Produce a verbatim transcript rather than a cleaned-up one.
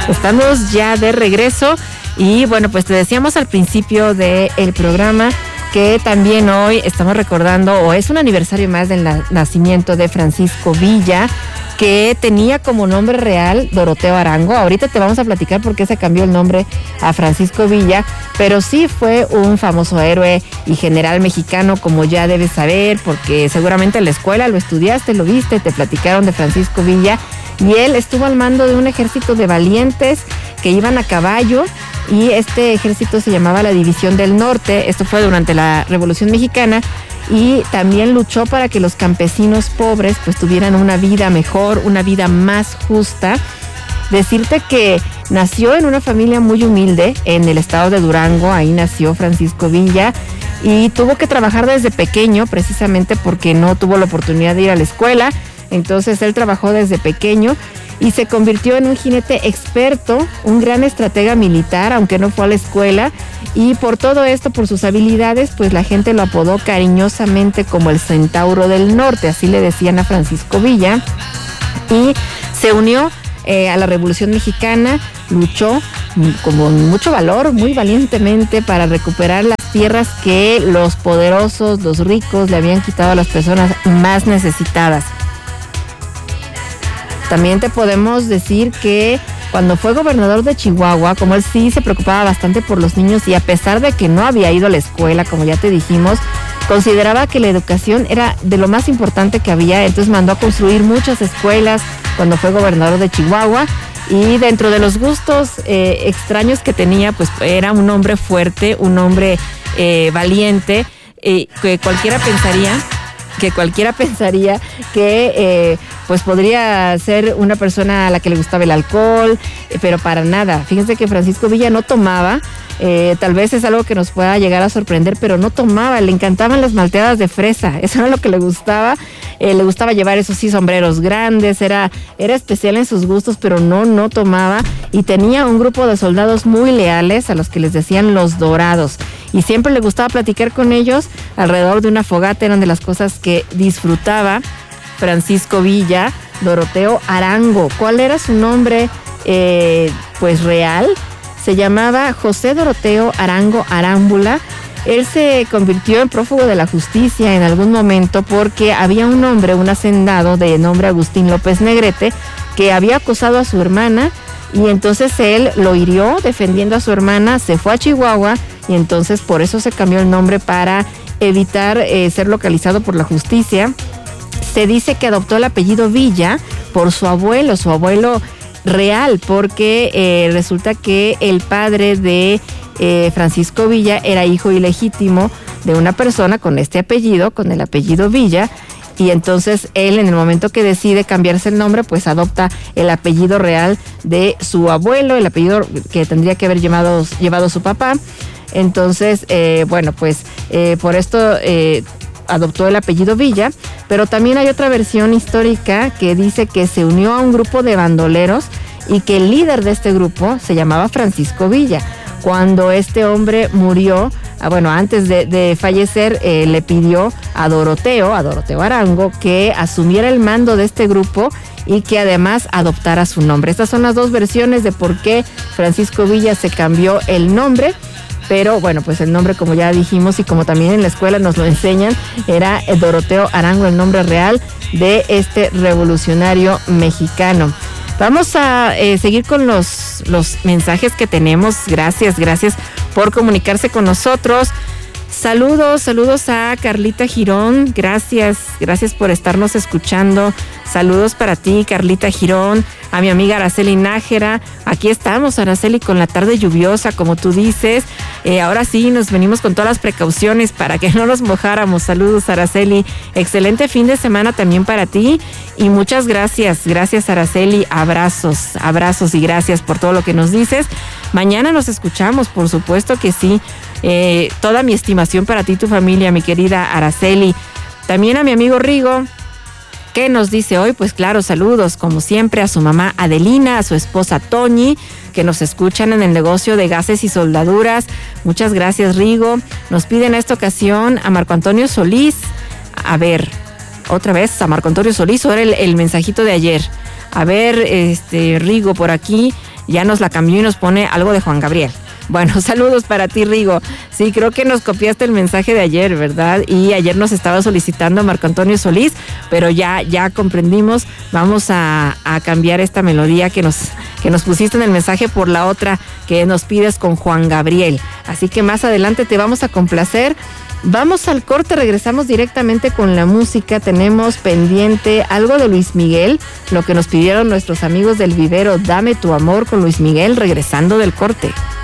Estamos ya de regreso y bueno, pues te decíamos al principio del programa que también hoy estamos recordando, o es un aniversario más del na- nacimiento de Francisco Villa, que tenía como nombre real Doroteo Arango. Ahorita te vamos a platicar por qué se cambió el nombre a Francisco Villa, pero sí fue un famoso héroe y general mexicano, como ya debes saber, porque seguramente en la escuela lo estudiaste, lo viste, te platicaron de Francisco Villa, y él estuvo al mando de un ejército de valientes que iban a caballo, y este ejército se llamaba la División del Norte. Esto fue durante la Revolución Mexicana, y también luchó para que los campesinos pobres pues tuvieran una vida mejor, una vida más justa. Decirte que nació en una familia muy humilde en el estado de Durango, ahí nació Francisco Villa, y tuvo que trabajar desde pequeño precisamente porque no tuvo la oportunidad de ir a la escuela. Entonces él trabajó desde pequeño y se convirtió en un jinete experto, un gran estratega militar, aunque no fue a la escuela, y por todo esto, por sus habilidades, pues la gente lo apodó cariñosamente como el Centauro del Norte, así le decían a Francisco Villa, y se unió eh, a la Revolución Mexicana, luchó con mucho valor, muy valientemente, para recuperar las tierras que los poderosos, los ricos, le habían quitado a las personas más necesitadas. También te podemos decir que cuando fue gobernador de Chihuahua, como él sí se preocupaba bastante por los niños, y a pesar de que no había ido a la escuela, como ya te dijimos, consideraba que la educación era de lo más importante que había. Entonces mandó a construir muchas escuelas cuando fue gobernador de Chihuahua, y dentro de los gustos eh, extraños que tenía, pues era un hombre fuerte, un hombre eh, valiente, eh, que cualquiera pensaría... que cualquiera pensaría que eh, pues podría ser una persona a la que le gustaba el alcohol, eh, pero para nada. Fíjense que Francisco Villa no tomaba, eh, tal vez es algo que nos pueda llegar a sorprender, pero no tomaba, le encantaban las malteadas de fresa, eso era lo que le gustaba. Eh, le gustaba llevar, eso sí, sombreros grandes, era, era especial en sus gustos, pero no, no tomaba, y tenía un grupo de soldados muy leales a los que les decían los Dorados, y siempre le gustaba platicar con ellos alrededor de una fogata. Eran de las cosas que disfrutaba Francisco Villa. Doroteo Arango, ¿cuál era su nombre eh, pues real? Se llamaba José Doroteo Arango Arámbula. Él se convirtió en prófugo de la justicia en algún momento porque había un hombre, un hacendado de nombre Agustín López Negrete, que había acosado a su hermana, y entonces él lo hirió defendiendo a su hermana, se fue a Chihuahua, y entonces por eso se cambió el nombre, para evitar eh, ser localizado por la justicia. Se dice que adoptó el apellido Villa por su abuelo, su abuelo real, porque eh, resulta que el padre de eh, Francisco Villa era hijo ilegítimo de una persona con este apellido, con el apellido Villa, y entonces él, en el momento que decide cambiarse el nombre, pues adopta el apellido real de su abuelo, el apellido que tendría que haber llevado, llevado su papá. Entonces, eh, bueno, pues eh, por esto eh, adoptó el apellido Villa, pero también hay otra versión histórica que dice que se unió a un grupo de bandoleros y que el líder de este grupo se llamaba Francisco Villa. Cuando este hombre murió, ah, bueno, antes de, de fallecer, eh, le pidió a Doroteo, a Doroteo Arango, que asumiera el mando de este grupo y que además adoptara su nombre. Estas son las dos versiones de por qué Francisco Villa se cambió el nombre. Pero bueno, pues el nombre, como ya dijimos y como también en la escuela nos lo enseñan, era Doroteo Arango, el nombre real de este revolucionario mexicano. Vamos a eh, seguir con los, los mensajes que tenemos. Gracias, gracias por comunicarse con nosotros. Saludos, saludos a Carlita Girón. Gracias, gracias por estarnos escuchando. Saludos para ti, Carlita Girón. A mi amiga Araceli Nájera. Aquí estamos, Araceli, con la tarde lluviosa, como tú dices. Eh, ahora sí, nos venimos con todas las precauciones para que no nos mojáramos. Saludos, Araceli. Excelente fin de semana también para ti. Y muchas gracias. Gracias, Araceli. Abrazos, abrazos y gracias por todo lo que nos dices. Mañana nos escuchamos, por supuesto que sí. Eh, toda mi estimación para ti y tu familia, mi querida Araceli. También a mi amigo Rigo, ¿qué nos dice hoy? Pues claro, saludos como siempre a su mamá Adelina, a su esposa Toñi, que nos escuchan en el negocio de gases y soldaduras. Muchas gracias, Rigo. Nos piden en esta ocasión a Marco Antonio Solís. A ver, otra vez a Marco Antonio Solís, o era el, el mensajito de ayer. A ver, este Rigo, por aquí ya nos la cambió y nos pone algo de Juan Gabriel. Bueno, saludos para ti, Rigo. Sí, creo que nos copiaste el mensaje de ayer, ¿verdad? Y ayer nos estaba solicitando Marco Antonio Solís, pero ya, ya comprendimos. Vamos a, a cambiar esta melodía que nos, que nos pusiste en el mensaje por la otra que nos pides con Juan Gabriel. Así que más adelante te vamos a complacer. Vamos al corte, regresamos directamente con la música. Tenemos pendiente algo de Luis Miguel, lo que nos pidieron nuestros amigos del vivero Dame tu amor con Luis Miguel, regresando del corte.